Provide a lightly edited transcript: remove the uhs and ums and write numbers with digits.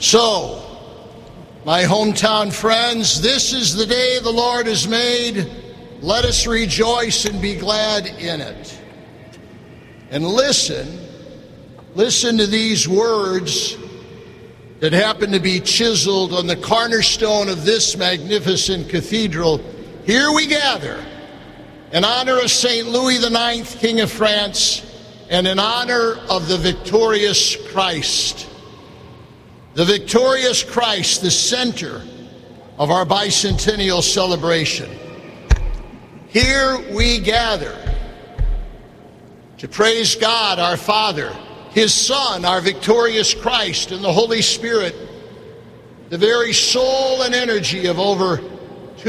So, my hometown friends, this is the day the Lord has made. Let us rejoice and be glad in it. And listen to these words that happen to be chiseled on the cornerstone of this magnificent cathedral. Here we gather in honor of St. Louis IX, King of France, and in honor of the victorious Christ. The victorious Christ, the center of our bicentennial celebration. Here we gather to praise God, our Father, His Son, our victorious Christ, and the Holy Spirit, the very soul and energy of over